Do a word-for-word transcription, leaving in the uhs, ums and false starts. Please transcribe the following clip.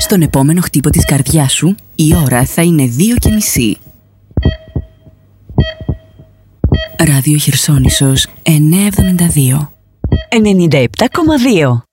στον επόμενο χτύπο της καρδιάς σου, η ώρα θα είναι δύο και μισή. Ράδιο Χερσόνησος εννιακόσια εβδομήντα δύο. ενενήντα επτά κόμμα δύο.